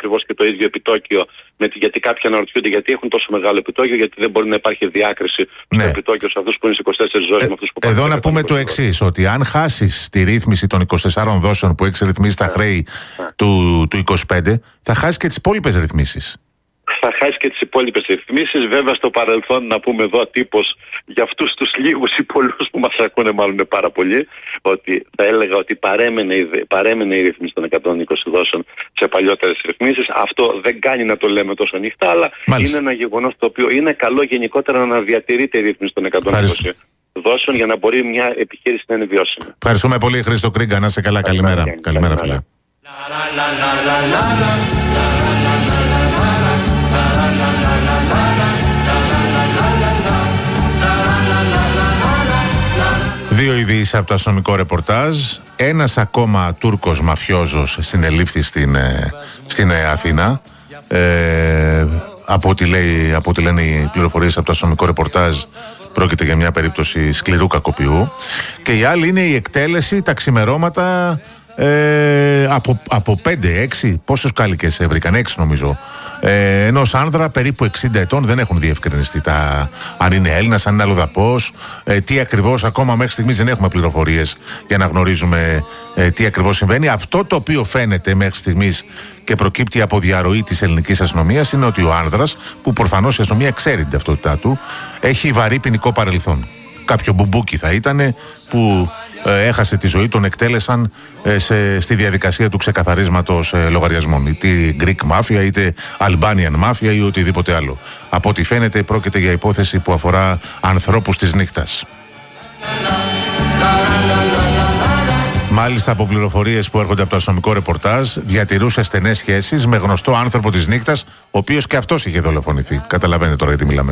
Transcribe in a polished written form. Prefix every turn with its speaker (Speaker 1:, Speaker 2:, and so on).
Speaker 1: ακριβώς και το ίδιο επιτόκιο, γιατί κάποιοι αναρωτιούνται γιατί έχουν τόσο μεγάλο επιτόκιο, γιατί δεν μπορεί να υπάρχει διάκριση στο επιτόκιο σε αυτούς που είναι στις 24 δόσεις με αυτούς που
Speaker 2: εδώ να πούμε το εξής, ότι αν χάσεις τη ρύθμιση των 24 δόσεων που έχεις ρυθμίσει τα χρέη του 25, θα χάσεις και τις υπόλοιπες ρυθμίσεις.
Speaker 1: Θα χάσει και τις υπόλοιπες ρυθμίσεις. Βέβαια, στο παρελθόν, να πούμε εδώ τύπος για αυτούς τους λίγους ή πολλούς που μας ακούνε, μάλλον είναι πάρα πολλοί, ότι θα έλεγα ότι παρέμενε η ρύθμιση των 120 δόσεων σε παλιότερες ρυθμίσεις. Αυτό δεν κάνει να το λέμε τόσο ανοιχτά, αλλά είναι ένα γεγονός το οποίο είναι καλό γενικότερα να διατηρείται η ρύθμιση των 120 δόσεων για να μπορεί μια επιχείρηση να είναι βιώσιμη.
Speaker 2: Ευχαριστούμε πολύ, Χρήστο Κρίγκα. Να είσαι καλά. Καλημέρα. Καλημέρα, φίλε. 2 ειδήσεις από το αστυνομικό ρεπορτάζ. Ένας ακόμα Τούρκος μαφιόζος συνελήφθη στην Αθήνα. Από ό,τι λένε οι πληροφορίες από το αστυνομικό ρεπορτάζ, πρόκειται για μια περίπτωση σκληρού κακοποιού. Και η άλλη είναι η εκτέλεση τα ξημερώματα από 5-6, πόσους κάλικες βρήκαν, 6 νομίζω, ενός άνδρα περίπου 60 ετών. Δεν έχουν διευκρινιστεί αν είναι Έλληνας, αν είναι αλλοδαπός, τι ακριβώς, ακόμα μέχρι στιγμής δεν έχουμε πληροφορίες για να γνωρίζουμε τι ακριβώς συμβαίνει. Αυτό το οποίο φαίνεται μέχρι στιγμής και προκύπτει από διαρροή της ελληνικής αστυνομίας είναι ότι ο άνδρας, που προφανώς η αστυνομία ξέρει την ταυτότητά του, έχει βαρύ ποινικό παρελθόν. Κάποιο μπουμπούκι θα ήταν που έχασε τη ζωή, τον εκτέλεσαν στη διαδικασία του ξεκαθαρίσματος λογαριασμών. Είτε Greek Mafia, είτε Albanian Mafia ή οτιδήποτε άλλο. Από ό,τι φαίνεται πρόκειται για υπόθεση που αφορά ανθρώπους της νύχτας. Μάλιστα, από πληροφορίες που έρχονται από το αστυνομικό ρεπορτάζ, διατηρούσε στενές σχέσεις με γνωστό άνθρωπο της νύχτας, ο οποίος και αυτός είχε δολοφονηθεί. Καταλαβαίνετε τώρα γιατί μιλάμε.